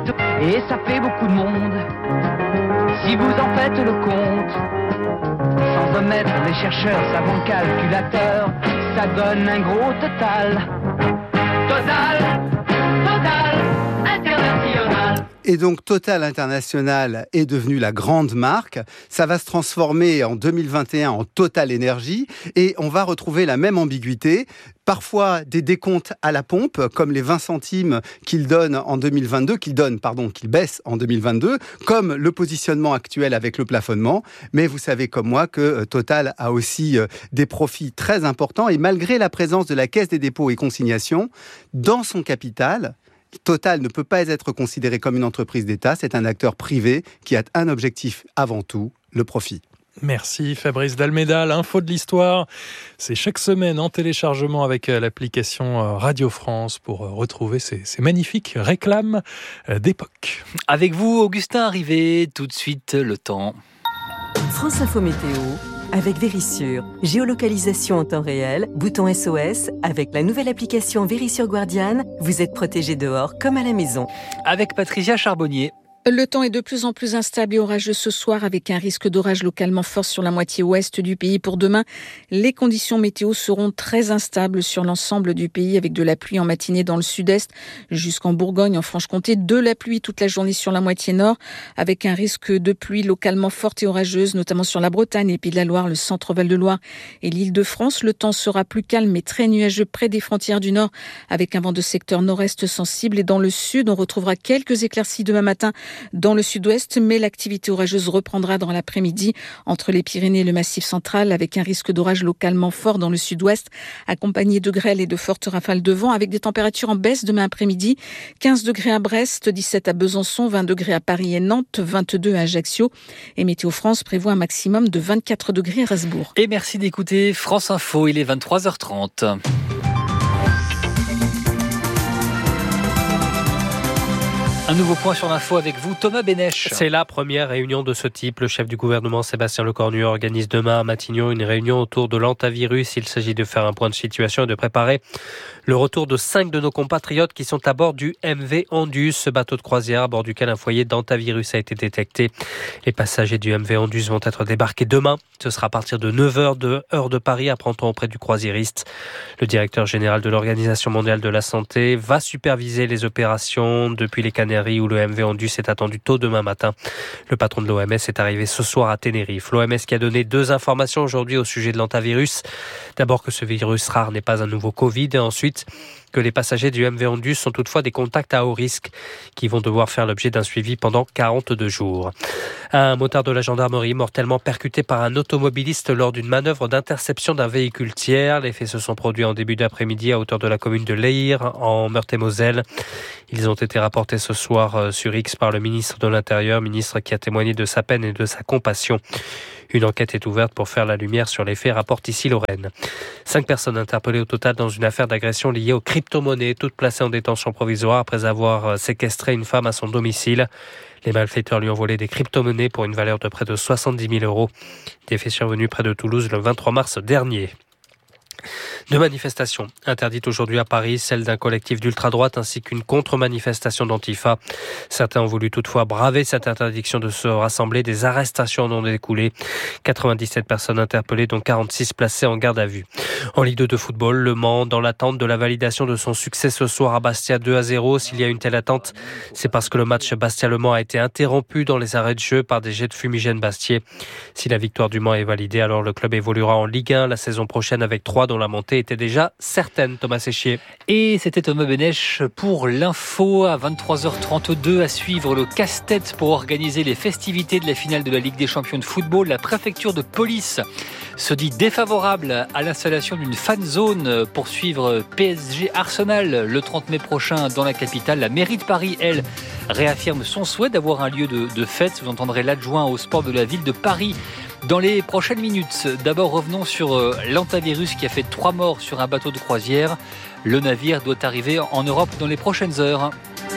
Et ça fait beaucoup de monde, si vous en faites le compte. Sans omettre les chercheurs, savants calculateurs, ça donne un gros total. Total international. Et donc Total International est devenu la grande marque. Ça va se transformer en 2021 en Total Énergie et on va retrouver la même ambiguïté. Parfois des décomptes à la pompe, comme les 20 centimes qu'il baisse en 2022, comme le positionnement actuel avec le plafonnement. Mais vous savez comme moi que Total a aussi des profits très importants et malgré la présence de la Caisse des dépôts et consignations, dans son capital, Total ne peut pas être considéré comme une entreprise d'État, c'est un acteur privé qui a un objectif avant tout, le profit. Merci Fabrice d'Almeida. L'info de l'histoire, c'est chaque semaine en téléchargement avec l'application Radio France pour retrouver ces magnifiques réclames d'époque. Avec vous, Augustin Arrivé, tout de suite le temps. France Info Météo avec Vérissure. Géolocalisation en temps réel, bouton SOS. Avec la nouvelle application Vérissure Guardian, vous êtes protégé dehors comme à la maison. Avec Patricia Charbonnier. Le temps est de plus en plus instable et orageux ce soir avec un risque d'orage localement fort sur la moitié ouest du pays. Pour demain, les conditions météo seront très instables sur l'ensemble du pays avec de la pluie en matinée dans le sud-est jusqu'en Bourgogne, en Franche-Comté. De la pluie toute la journée sur la moitié nord avec un risque de pluie localement forte et orageuse, notamment sur la Bretagne, les Pays de la Loire, le centre Val-de-Loire et l'Île-de-France. Le temps sera plus calme mais très nuageux près des frontières du nord avec un vent de secteur nord-est sensible. Et dans le sud, on retrouvera quelques éclaircies demain matin dans le sud-ouest, mais l'activité orageuse reprendra dans l'après-midi entre les Pyrénées et le Massif central avec un risque d'orage localement fort dans le sud-ouest, accompagné de grêle et de fortes rafales de vent avec des températures en baisse demain après-midi. 15 degrés à Brest, 17 à Besançon, 20 degrés à Paris et Nantes, 22 à Ajaccio. Et Météo France prévoit un maximum de 24 degrés à Rasbourg. Et merci d'écouter France Info, il est 23h30. Un nouveau point sur l'info avec vous, Thomas Bénèche. C'est la première réunion de ce type. Le chef du gouvernement, Sébastien Lecornu, organise demain à Matignon une réunion autour de l'hantavirus. Il s'agit de faire un point de situation et de préparer le retour de 5 de nos compatriotes qui sont à bord du MV Andus, ce bateau de croisière à bord duquel un foyer d'hantavirus a été détecté. Les passagers du MV Andus vont être débarqués demain. Ce sera à partir de 9h heure de Paris, apprend-on auprès du croisiériste. Le directeur général de l'Organisation mondiale de la santé va superviser les opérations depuis les Canaries où le MV Andus est attendu tôt demain matin. Le patron de l'OMS est arrivé ce soir à Tenerife. L'OMS qui a donné 2 informations aujourd'hui au sujet de l'hantavirus. D'abord que ce virus rare n'est pas un nouveau Covid et ensuite que les passagers du MV Andus sont toutefois des contacts à haut risque qui vont devoir faire l'objet d'un suivi pendant 42 jours. Un motard de la gendarmerie mortellement percuté par un automobiliste lors d'une manœuvre d'interception d'un véhicule tiers. Les faits se sont produits en début d'après-midi à hauteur de la commune de Leyre, en Meurthe-et-Moselle. Ils ont été rapportés ce soir sur X par le ministre de l'Intérieur, ministre qui a témoigné de sa peine et de sa compassion. Une enquête est ouverte pour faire la lumière sur les faits, rapporte ici Lorraine. 5 personnes interpellées au total dans une affaire d'agression liée aux crypto-monnaies, toutes placées en détention provisoire après avoir séquestré une femme à son domicile. Les malfaiteurs lui ont volé des crypto-monnaies pour une valeur de près de 70 000 €. Des faits survenus près de Toulouse le 23 mars dernier. 2 manifestations interdites aujourd'hui à Paris, celle d'un collectif d'ultra-droite ainsi qu'une contre-manifestation d'Antifa. Certains ont voulu toutefois braver cette interdiction de se rassembler. Des arrestations en ont découlé. 97 personnes interpellées, dont 46 placées en garde à vue. En Ligue 2 de football, Le Mans, dans l'attente de la validation de son succès ce soir à Bastia 2-0. S'il y a une telle attente, c'est parce que le match Bastia-Le Mans a été interrompu dans les arrêts de jeu par des jets de fumigène Bastiais. Si la victoire du Mans est validée, alors le club évoluera en Ligue 1 la saison prochaine avec 3 dont la montée était déjà certaine. Thomas Séchier. Et c'était Thomas Bénèche pour l'info à 23h32 à suivre le casse-tête pour organiser les festivités de la finale de la Ligue des champions de football. La préfecture de police se dit défavorable à l'installation d'une fan zone pour suivre PSG Arsenal le 30 mai prochain dans la capitale. La mairie de Paris, elle, réaffirme son souhait d'avoir un lieu de fête. Vous entendrez l'adjoint au sport de la ville de Paris dans les prochaines minutes. D'abord, revenons sur l'hantavirus qui a fait 3 morts sur un bateau de croisière. Le navire doit arriver en Europe dans les prochaines heures.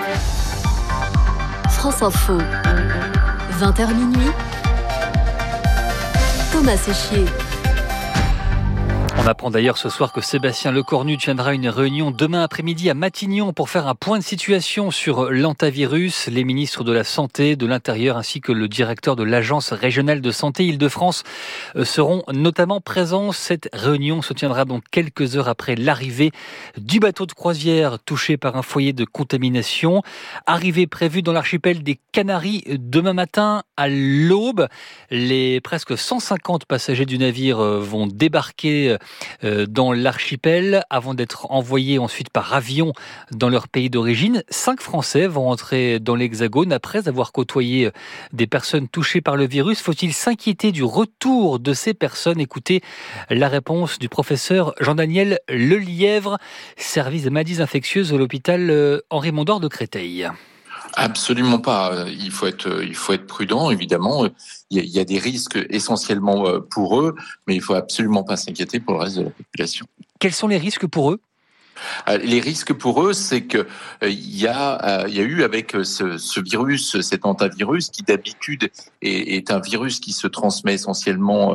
France Info, 20h minuit. Thomas Séchier. On apprend d'ailleurs ce soir que Sébastien Lecornu tiendra une réunion demain après-midi à Matignon pour faire un point de situation sur l'hantavirus. Les ministres de la Santé, de l'Intérieur ainsi que le directeur de l'Agence régionale de santé Île-de-France seront notamment présents. Cette réunion se tiendra donc quelques heures après l'arrivée du bateau de croisière touché par un foyer de contamination. Arrivée prévue dans l'archipel des Canaries demain matin à l'aube. Les presque 150 passagers du navire vont débarquer dans l'archipel avant d'être envoyés ensuite par avion dans leur pays d'origine. 5 Français vont entrer dans l'Hexagone après avoir côtoyé des personnes touchées par le virus. Faut-il s'inquiéter du retour de ces personnes? Écoutez la réponse du professeur Jean-Daniel Lelièvre, service des maladies infectieuses à l'hôpital Henri Mondor de Créteil. Absolument pas. Il faut être prudent, évidemment. Il y a des risques essentiellement pour eux, mais il faut absolument pas s'inquiéter pour le reste de la population. Quels sont les risques pour eux? Les risques pour eux, c'est que il y a eu avec ce virus, cet hantavirus, qui d'habitude est un virus qui se transmet essentiellement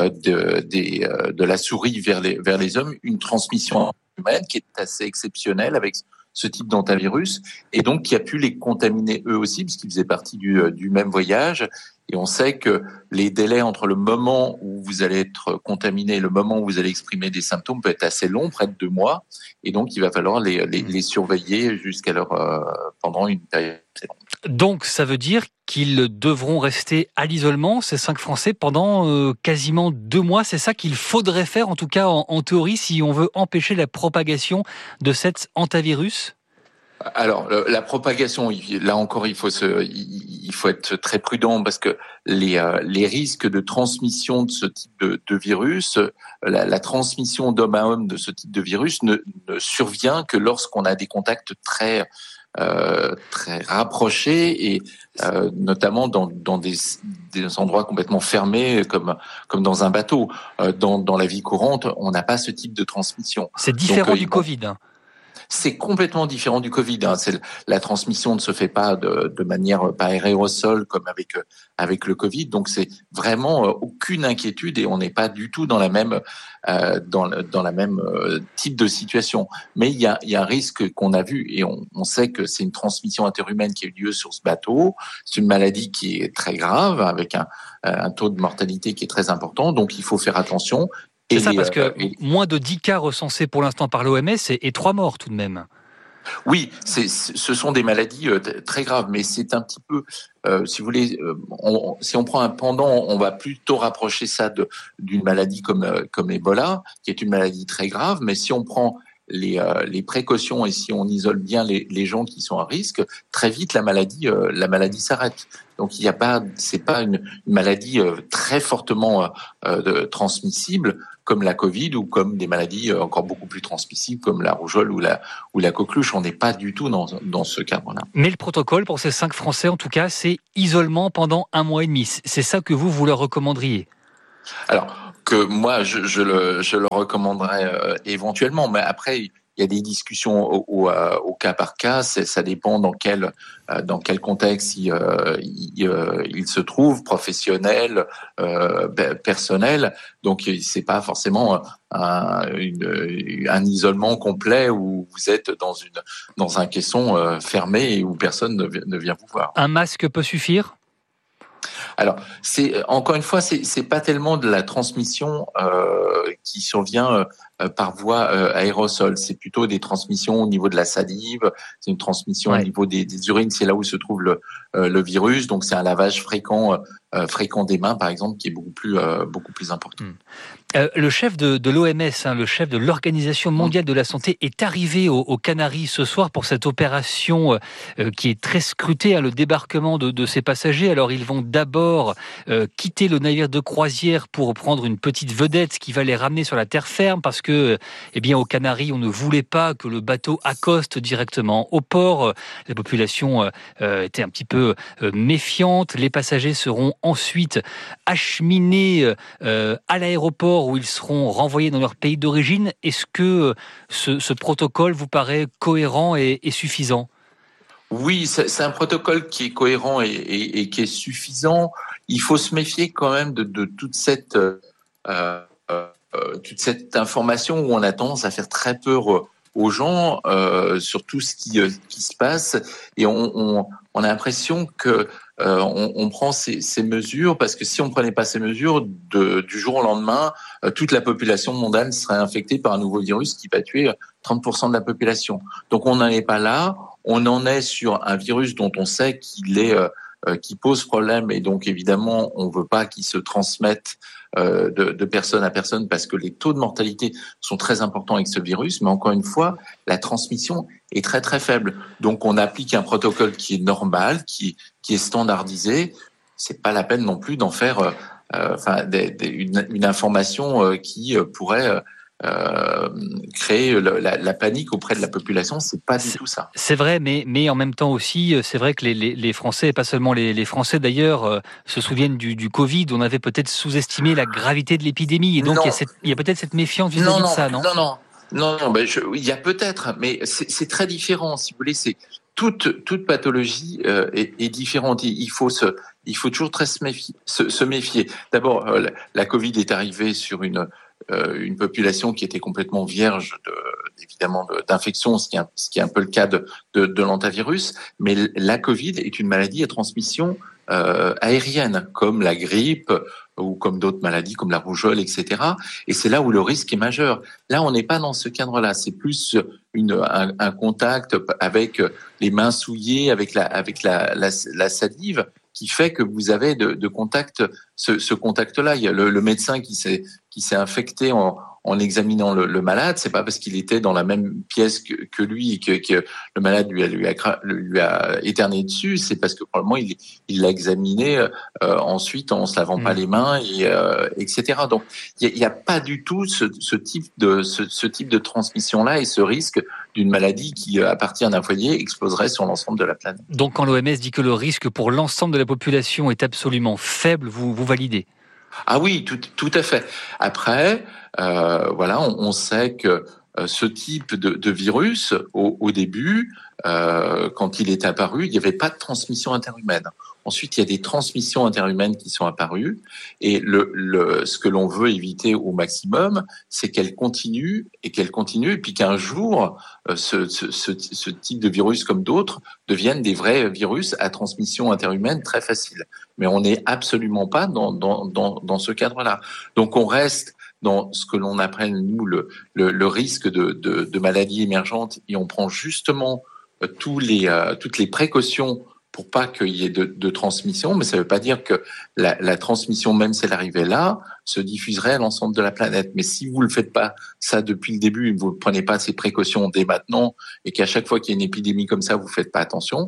de la souris vers les hommes, une transmission humaine qui est assez exceptionnelle avec ce type d'hantavirus, et donc qui a pu les contaminer eux aussi, puisqu'ils faisaient partie du même voyage. Et on sait que les délais entre le moment où vous allez être contaminé et le moment où vous allez exprimer des symptômes peut être assez long, près de 2 mois. Et donc, il va falloir les surveiller pendant une période assez longue. Donc, ça veut dire qu'ils devront rester à l'isolement, ces 5 Français, pendant quasiment 2 mois. C'est ça qu'il faudrait faire, en tout cas en théorie, si on veut empêcher la propagation de cet hantavirus? Alors, la propagation, là encore, il faut être très prudent parce que les risques de transmission de ce type de virus, la transmission d'homme à homme de ce type de virus ne survient que lorsqu'on a des contacts très rapprochés et notamment dans des endroits complètement fermés comme dans un bateau. Dans la vie courante, on n'a pas ce type de transmission. C'est différent du Covid. C'est complètement différent du Covid. La transmission ne se fait pas de manière pas aérosol comme avec le Covid. Donc c'est vraiment aucune inquiétude et on n'est pas du tout dans la même type de situation. Mais il y a un risque qu'on a vu et on sait que c'est une transmission interhumaine qui a eu lieu sur ce bateau. C'est une maladie qui est très grave avec un taux de mortalité qui est très important. Donc il faut faire attention. C'est ça, parce que moins de 10 cas recensés pour l'instant par l'OMS et 3 morts tout de même. Oui, ce sont des maladies très graves, mais c'est un petit peu, si vous voulez, si on prend un pendant, on va plutôt rapprocher ça d'une maladie comme Ebola, qui est une maladie très grave, mais si on prend les précautions et si on isole bien les gens qui sont à risque, très vite la maladie s'arrête. Donc c'est pas une maladie très fortement transmissible comme la Covid ou comme des maladies encore beaucoup plus transmissibles comme la rougeole ou la coqueluche. On n'est pas du tout dans ce cadre-là. Mais le protocole pour ces 5 Français, en tout cas, c'est isolement pendant 1 mois et demi. C'est ça que vous leur recommanderiez? Alors que moi, je le recommanderais éventuellement, mais après il y a des discussions au cas par cas. Ça dépend dans quel contexte il se trouve, professionnel, personnel. Donc c'est pas forcément un isolement complet où vous êtes dans un caisson fermé et où personne ne vient vous voir. Un masque peut suffire? Alors, encore une fois, c'est pas tellement de la transmission qui survient par voie aérosol. C'est plutôt des transmissions au niveau de la salive. C'est une transmission au niveau des urines. C'est là où se trouve le virus. Donc, c'est un lavage fréquent des mains, par exemple, qui est beaucoup plus important. Le chef de l'OMS, le chef de l'Organisation mondiale de la santé, est arrivé aux Canaries ce soir pour cette opération qui est très scrutée, le débarquement de ces passagers. Alors, ils vont d'abord quitter le navire de croisière pour prendre une petite vedette qui va les ramener sur la terre ferme parce que, aux Canaries, on ne voulait pas que le bateau accoste directement au port. La population était un petit peu méfiante. Les passagers seront ensuite acheminés à l'aéroport où ils seront renvoyés dans leur pays d'origine. Est-ce que ce protocole vous paraît cohérent et suffisant? Oui, c'est un protocole qui est cohérent et qui est suffisant. Il faut se méfier quand même de toute cette toute cette information où on a tendance à faire très peur aux gens sur tout ce qui se passe, et on a l'impression que on prend ces mesures parce que si on prenait pas ces mesures, du jour au lendemain, toute la population mondiale serait infectée par un nouveau virus qui va tuer 30% de la population. Donc on n'en est pas là, on en est sur un virus dont on sait qui pose problème, et donc évidemment on veut pas qu'il se transmette de personne à personne parce que les taux de mortalité sont très importants avec ce virus, mais encore une fois, la transmission est très très faible. Donc on applique un protocole qui est normal, qui est standardisé. C'est pas la peine non plus d'en faire une information qui pourrait créer la panique auprès de la population. C'est pas du tout ça. C'est vrai, mais en même temps aussi, c'est vrai que les Français, et pas seulement les Français d'ailleurs, se souviennent du Covid. On avait peut-être sous-estimé la gravité de l'épidémie, et donc il y a peut-être cette méfiance vis-à-vis de ça, non ? Non, il y a peut-être, mais c'est très différent. Si vous voulez, c'est toute pathologie est différente. Il faut toujours très se méfier. D'abord, la Covid est arrivée sur une population qui était complètement vierge évidemment d'infection, ce qui est un peu le cas de l'hantavirus. Mais la Covid est une maladie à transmission aérienne, comme la grippe ou comme d'autres maladies comme la rougeole, etc. Et c'est là où le risque est majeur. Là, on n'est pas dans ce cadre-là. C'est plus un contact avec les mains souillées, avec la salive, qui fait que vous avez de contact, ce contact-là. Il y a le médecin qui s'est infecté en examinant le malade. C'est pas parce qu'il était dans la même pièce que lui que le malade lui a éternué dessus. C'est parce que probablement il l'a examiné ensuite en se lavant pas les mains, etc. Donc il y a pas du tout ce type de transmission-là et ce risque d'une maladie qui, à partir d'un foyer, exploserait sur l'ensemble de la planète. Donc quand l'OMS dit que le risque pour l'ensemble de la population est absolument faible, vous validez ? Ah oui, tout à fait. Après, on sait que ce type de virus, au début, quand il est apparu, il n'y avait pas de transmission interhumaine. Ensuite, il y a des transmissions interhumaines qui sont apparues, et ce que l'on veut éviter au maximum, c'est qu'elle continue, et puis qu'un jour, ce type de virus comme d'autres deviennent des vrais virus à transmission interhumaine très facile. Mais on n'est absolument pas dans ce cadre-là. Donc on reste dans ce que l'on appelle, nous, le risque de maladies émergentes, et on prend justement toutes les précautions pour pas qu'il y ait de transmission, mais ça ne veut pas dire que la transmission, même si elle arrivait là, se diffuserait à l'ensemble de la planète. Mais si vous ne le faites pas ça depuis le début, et vous ne prenez pas ces précautions dès maintenant, et qu'à chaque fois qu'il y a une épidémie comme ça, vous ne faites pas attention,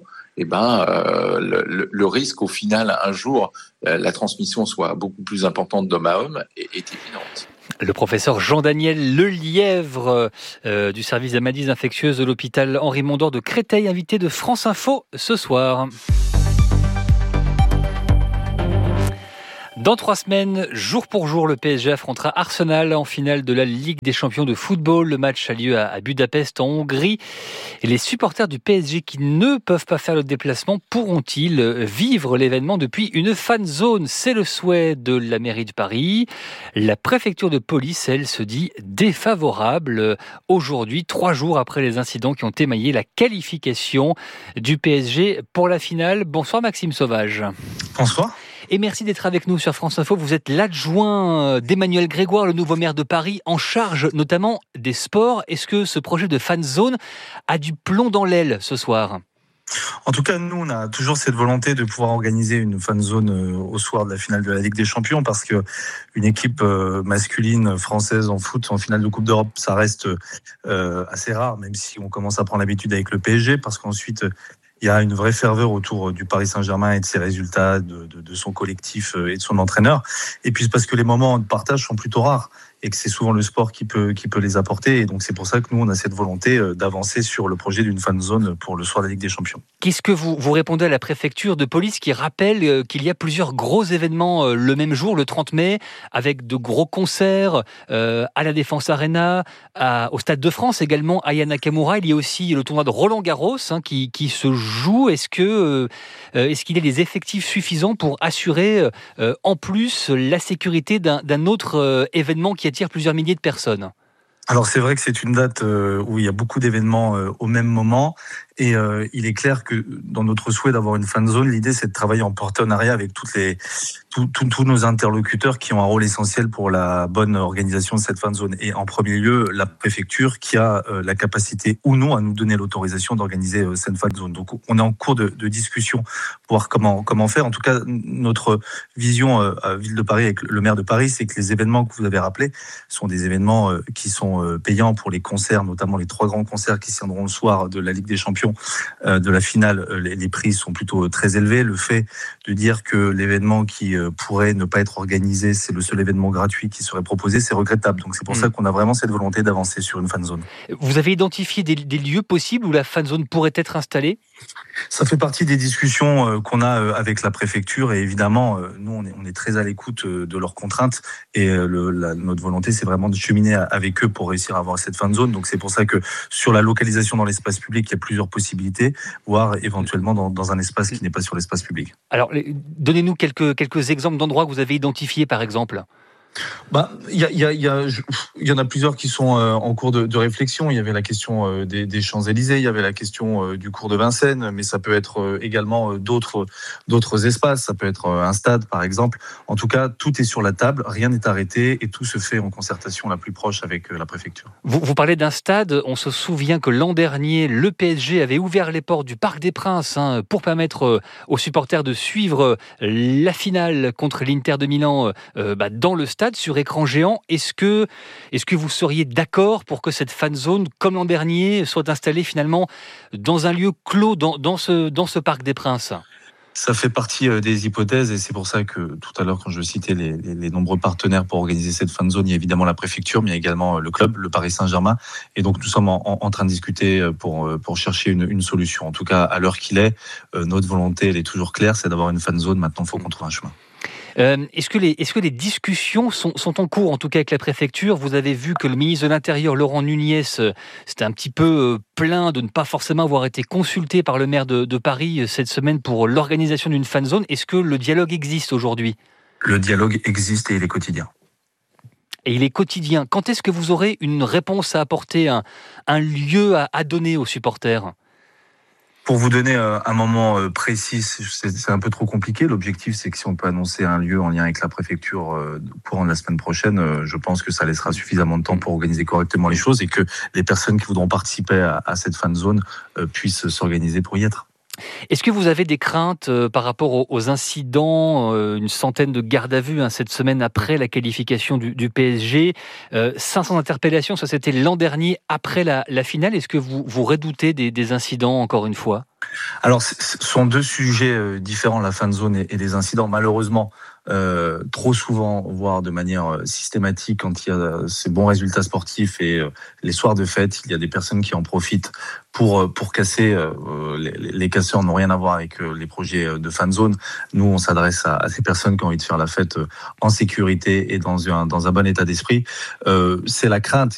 le risque au final, un jour, la transmission soit beaucoup plus importante d'homme à homme est évidente. Le professeur Jean-Daniel Lelièvre du service des maladies infectieuses de l'hôpital Henri Mondor de Créteil, invité de France Info ce soir. Dans 3 semaines, jour pour jour, le PSG affrontera Arsenal en finale de la Ligue des champions de football. Le match a lieu à Budapest, en Hongrie. Et les supporters du PSG qui ne peuvent pas faire le déplacement pourront-ils vivre l'événement depuis une fan zone ? C'est le souhait de la mairie de Paris. La préfecture de police, elle, se dit défavorable aujourd'hui, 3 jours après les incidents qui ont émaillé la qualification du PSG pour la finale. Bonsoir Maxime Sauvage. Bonsoir. Et merci d'être avec nous sur France Info. Vous êtes l'adjoint d'Emmanuel Grégoire, le nouveau maire de Paris, en charge notamment des sports. Est-ce que ce projet de fan zone a du plomb dans l'aile ce soir ? En tout cas, nous, on a toujours cette volonté de pouvoir organiser une fan zone au soir de la finale de la Ligue des Champions, parce que une équipe masculine française en foot en finale de Coupe d'Europe, ça reste assez rare, même si on commence à prendre l'habitude avec le PSG, parce qu'ensuite il y a une vraie ferveur autour du Paris Saint-Germain et de ses résultats, de son collectif et de son entraîneur. Et puis c'est parce que les moments de partage sont plutôt rares et que c'est souvent le sport qui peut les apporter. Et donc c'est pour ça que nous, on a cette volonté d'avancer sur le projet d'une fan zone pour le soir de la Ligue des Champions. Qu'est-ce que vous répondez à la préfecture de police qui rappelle qu'il y a plusieurs gros événements le même jour, le 30 mai, avec de gros concerts à la Défense Arena, au Stade de France également, à Aya Nakamura. Il y a aussi le tournoi de Roland-Garros qui se joue. Est-ce qu'il y a des effectifs suffisants pour assurer en plus la sécurité d'un autre événement qui qui attire plusieurs milliers de personnes. Alors c'est vrai que c'est une date où il y a beaucoup d'événements au même moment. Et il est clair que dans notre souhait d'avoir une fan zone, l'idée c'est de travailler en partenariat avec tous nos interlocuteurs qui ont un rôle essentiel pour la bonne organisation de cette fan zone. Et en premier lieu, la préfecture qui a la capacité ou non à nous donner l'autorisation d'organiser cette fan zone. Donc on est en cours de discussion pour voir comment faire. En tout cas, notre vision à Ville de Paris avec le maire de Paris, c'est que les événements que vous avez rappelés sont des événements qui sont payants pour les concerts, notamment les 3 grands concerts qui se tiendront le soir de la Ligue des Champions. De la finale, les prix sont plutôt très élevés. Le fait de dire que l'événement qui pourrait ne pas être organisé, c'est le seul événement gratuit qui serait proposé, c'est regrettable. Donc c'est pour ça qu'on a vraiment cette volonté d'avancer sur une fan zone. Vous avez identifié des lieux possibles où la fan zone pourrait être installée ? Ça fait partie des discussions qu'on a avec la préfecture et évidemment, nous on est très à l'écoute de leurs contraintes et notre volonté c'est vraiment de cheminer avec eux pour réussir à avoir cette fan zone. Donc c'est pour ça que sur la localisation dans l'espace public, il y a plusieurs possibilités, voire éventuellement dans un espace qui n'est pas sur l'espace public. Alors donnez-nous quelques exemples d'endroits que vous avez identifiés par exemple. Il y en a plusieurs qui sont en cours de réflexion. Il y avait la question des Champs-Élysées, il y avait la question du cours de Vincennes, mais ça peut être également d'autres espaces. Ça peut être un stade, par exemple. En tout cas, tout est sur la table, rien n'est arrêté et tout se fait en concertation la plus proche avec la préfecture. Vous parlez d'un stade. On se souvient que l'an dernier, le PSG avait ouvert les portes du Parc des Princes pour permettre aux supporters de suivre la finale contre l'Inter de Milan dans le stade, sur écran géant. Est-ce que vous seriez d'accord pour que cette fan zone, comme l'an dernier, soit installée finalement dans un lieu clos, dans ce Parc des Princes ? Ça fait partie des hypothèses et c'est pour ça que tout à l'heure, quand je citais les nombreux partenaires pour organiser cette fan zone, il y a évidemment la préfecture, mais il y a également le club, le Paris Saint-Germain. Et donc nous sommes en train de discuter pour chercher une solution. En tout cas, à l'heure qu'il est, notre volonté, elle est toujours claire, c'est d'avoir une fan zone. Maintenant, il faut qu'on trouve un chemin. Est-ce que les discussions sont en cours, en tout cas avec la préfecture ? Vous avez vu que le ministre de l'Intérieur, Laurent Nunez, c'était un petit peu plaint de ne pas forcément avoir été consulté par le maire de Paris cette semaine pour l'organisation d'une fan zone. Est-ce que le dialogue existe aujourd'hui ? Le dialogue existe et il est quotidien. Et il est quotidien. Quand est-ce que vous aurez une réponse à apporter, un lieu à donner aux supporters ? Pour vous donner un moment précis, c'est un peu trop compliqué. L'objectif, c'est que si on peut annoncer un lieu en lien avec la préfecture courant de la semaine prochaine, je pense que ça laissera suffisamment de temps pour organiser correctement les choses et que les personnes qui voudront participer à cette fan zone puissent s'organiser pour y être. Est-ce que vous avez des craintes par rapport aux incidents, une centaine de gardes à vue cette semaine après la qualification du PSG, 500 interpellations, ça c'était l'an dernier après la finale. Est-ce que vous redoutez des incidents encore une fois ? Alors, ce sont 2 sujets différents, la fan zone et les incidents. Malheureusement, trop souvent, voire de manière systématique, quand il y a ces bons résultats sportifs et les soirs de fête, il y a des personnes qui en profitent pour casser. Les casseurs n'ont rien à voir avec les projets de fan zone. Nous, on s'adresse à ces personnes qui ont envie de faire la fête en sécurité et dans un bon état d'esprit. C'est la crainte.